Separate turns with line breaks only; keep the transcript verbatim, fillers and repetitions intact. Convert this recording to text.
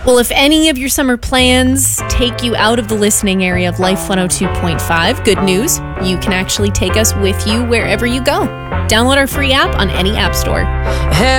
Well, if any of your summer plans take you out of the listening area of Life one oh two point five, good news, you can actually take us with you wherever you go. Download our free app on any app store.